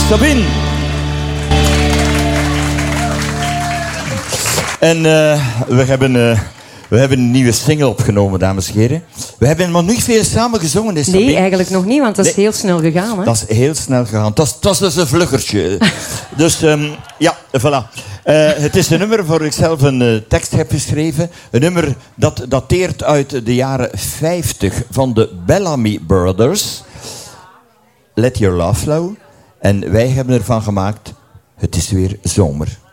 Sabine. En we hebben een nieuwe single opgenomen, dames en heren. We hebben nog niet veel samen gezongen, Sabine. Nee, eigenlijk nog niet, want dat is heel snel gegaan. Hè? Dat is heel snel gegaan. Dat was dus een vluggertje. Dus ja, voilà. Het is een nummer waar ik zelf een tekst heb geschreven. Een nummer dat dateert uit de jaren 50 van de Bellamy Brothers. Let Your Love Flow. En wij hebben ervan gemaakt, het is weer zomer.